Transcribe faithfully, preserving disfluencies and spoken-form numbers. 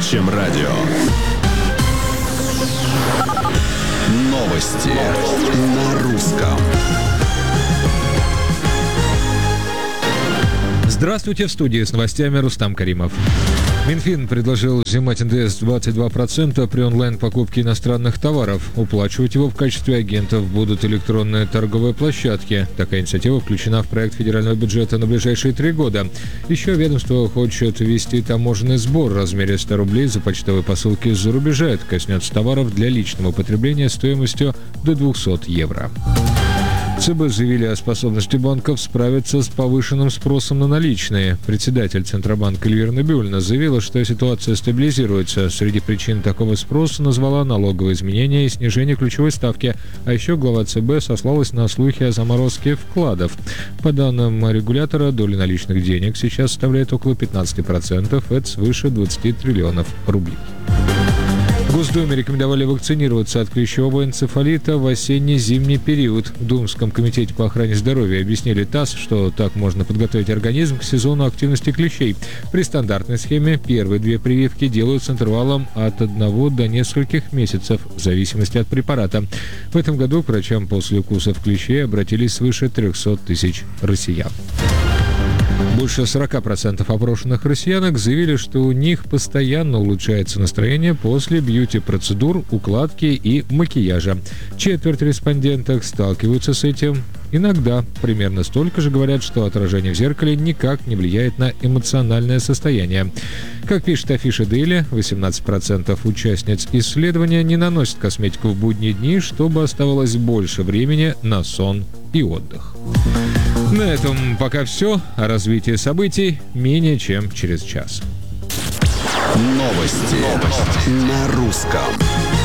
чем радио. Новости на русском. Здравствуйте, в студии с новостями Рустам Каримов. Минфин предложил взимать эн дэ эс двадцать два процента при онлайн-покупке иностранных товаров. Уплачивать его в качестве агентов будут электронные торговые площадки. Такая инициатива включена в проект федерального бюджета на ближайшие три года. Еще ведомство хочет ввести таможенный сбор в размере ста рублей за почтовые посылки из-за рубежа. Это коснется товаров для личного потребления стоимостью до двухсот евро. цэ бэ заявили о способности банков справиться с повышенным спросом на наличные. Председатель Центробанка Эльвира Набиуллина заявила, что ситуация стабилизируется. Среди причин такого спроса назвала налоговые изменения и снижение ключевой ставки. А еще глава цэ бэ сослалась на слухи о заморозке вкладов. По данным регулятора, доля наличных денег сейчас составляет около пятнадцать процентов. Это свыше двадцати триллионов рублей. В Госдуме рекомендовали вакцинироваться от клещевого энцефалита в осенне-зимний период. В Думском комитете по охране здоровья объяснили ТАСС, что так можно подготовить организм к сезону активности клещей. При стандартной схеме первые две прививки делают с интервалом от одного до нескольких месяцев, в зависимости от препарата. В этом году к врачам после укусов клещей обратились свыше трехсот тысяч россиян. Больше сорока процентов опрошенных россиянок заявили, что у них постоянно улучшается настроение после бьюти-процедур, укладки и макияжа. Четверть респонденток сталкиваются с этим иногда. Примерно столько же говорят, что отражение в зеркале никак не влияет на эмоциональное состояние. Как пишет афиша Daily, восемнадцать процентов участниц исследования не наносят косметику в будние дни, чтобы оставалось больше времени на сон и отдых. На этом пока все. О развитии событий менее чем через час. Новости на русском.